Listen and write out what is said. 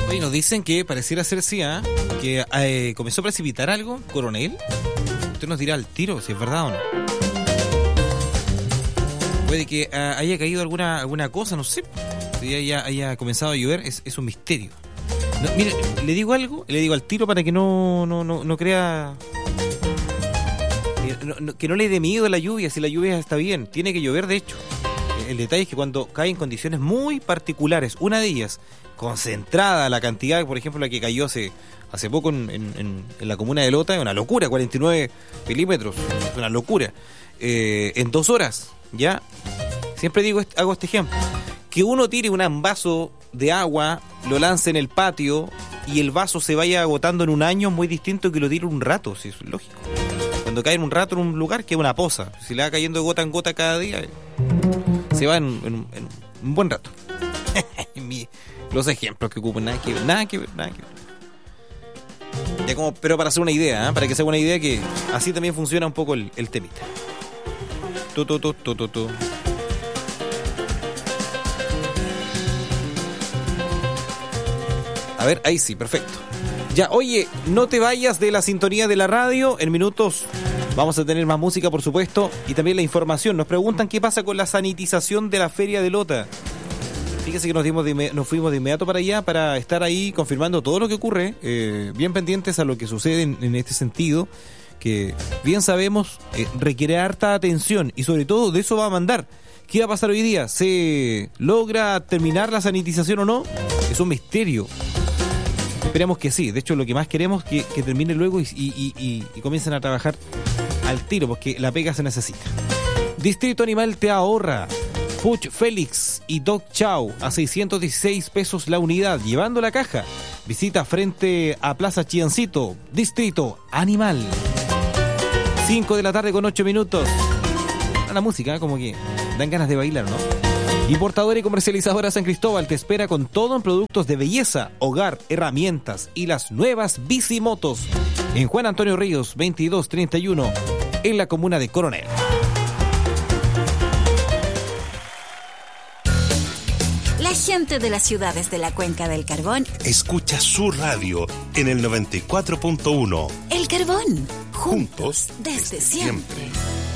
Oye, nos dicen que pareciera ser sí, que comenzó a precipitar algo, Coronel. Usted nos dirá al tiro si es verdad o no. Puede que haya caído alguna cosa, no sé. Si haya comenzado a llover, es un misterio. No, mire, le digo algo, le digo al tiro para que no crea... que no le dé miedo a la lluvia, si la lluvia está bien. Tiene que llover, de hecho. El detalle es que cuando cae en condiciones muy particulares, una de ellas, concentrada la cantidad, por ejemplo, la que cayó hace poco en la comuna de Lota, es una locura, 49 milímetros, es una locura. En 2 horas, ¿ya? Siempre hago este ejemplo. Que uno tire un vaso de agua, lo lance en el patio y el vaso se vaya agotando en un año, es muy distinto que lo tire un rato, si es lógico. Cuando cae en un rato en un lugar, que es una poza. Si le va cayendo de gota en gota cada día, se va en un buen rato. Los ejemplos que ocupo, nada que ver. Ya pero para hacer una idea, para que se haga una idea que así también funciona un poco el temita. A ver, ahí sí, perfecto. Ya, oye, no te vayas de la sintonía de la radio. En minutos vamos a tener más música, por supuesto, y también la información. Nos preguntan qué pasa con la sanitización de la feria de Lota. Fíjese que nos fuimos de inmediato para allá para estar ahí confirmando todo lo que ocurre, bien pendientes a lo que sucede en este sentido, que bien sabemos requiere harta atención y sobre todo de eso va a mandar. ¿Qué va a pasar hoy día? ¿Se logra terminar la sanitización o no? Es un misterio. Esperemos que sí. De hecho, lo que más queremos es que termine luego y comiencen a trabajar al tiro, porque la pega se necesita. Distrito Animal te ahorra. Puch Félix y Dog Chow a 616 pesos la unidad, llevando la caja. Visita frente a Plaza Chiancito, Distrito Animal. 5 de la tarde con 8 minutos. La música, como que dan ganas de bailar, ¿no? Importadora y comercializadora San Cristóbal te espera con todo en productos de belleza, hogar, herramientas y las nuevas bicimotos. En Juan Antonio Ríos, 2231, en la comuna de Coronel. La gente de las ciudades de la Cuenca del Carbón escucha su radio en el 94.1. El Carbón, juntos desde siempre.